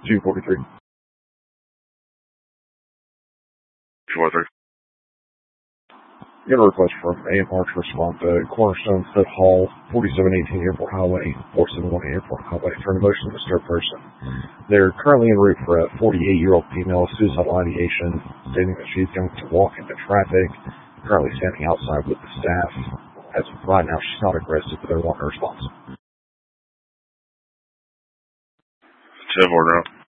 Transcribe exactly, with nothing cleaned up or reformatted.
two forty-three. two forty-three. Get a request from A M R to respond to Cornerstone Fifth Hall, forty-seven eighteen Airport Highway, four seventy-one Airport Highway, for an emotionally disturbed person. They're currently en route for a forty-eight-year-old female with suicidal ideation, stating that she's going to walk into traffic, currently standing outside with the staff. As of right now, she's not aggressive, but they're wanting a response. ten four now.